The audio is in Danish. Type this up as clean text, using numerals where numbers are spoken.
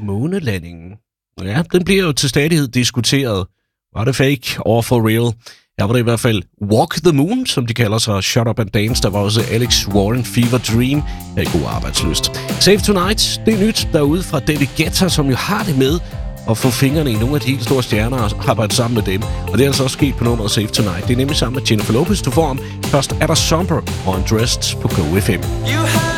månelandingen. Ja, den bliver jo til stadighed diskuteret. Var det fake or for real? Her var det i hvert fald Walk the Moon, som de kalder sig, Shut Up and Dance. Der var også Alex Warren, Fever Dream. Ja, god arbejdslyst. Save Tonight, det er nyt derude fra David Guetta, som jo har det med at få fingrene i nogle af de helt store stjerner og arbejde sammen med dem. Og det er altså også sket på nummeret Save Tonight. Det er nemlig sammen med Jennifer Lopez, du får om. Først er der Somber og Undressed på Go FM.